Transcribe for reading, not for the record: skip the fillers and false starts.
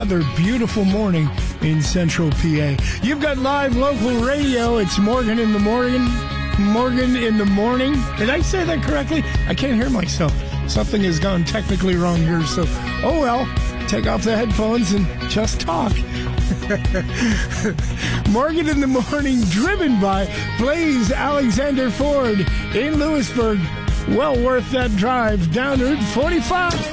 Another beautiful morning in Central PA. You've got live local radio. It's Morgan in the Morning. Morgan in the Morning. Did I say that correctly? I can't hear myself. Something has gone technically wrong here. So, oh well, take off the headphones and just talk. Morgan in the Morning, driven by Blaze Alexander Ford in Lewisburg. Well worth that drive down Route 45.